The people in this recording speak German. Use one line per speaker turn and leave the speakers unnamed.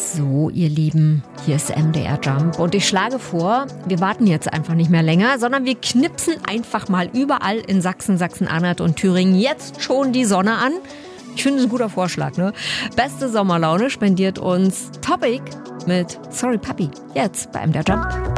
So, ihr Lieben, hier ist MDR Jump und ich schlage vor, wir warten jetzt einfach nicht mehr länger, sondern wir knipsen einfach mal überall in Sachsen, Sachsen-Anhalt und Thüringen jetzt schon die Sonne an. Ich finde es ein guter Vorschlag, ne? Beste Sommerlaune spendiert uns Topic mit Sorry Puppy. Jetzt bei MDR Jump.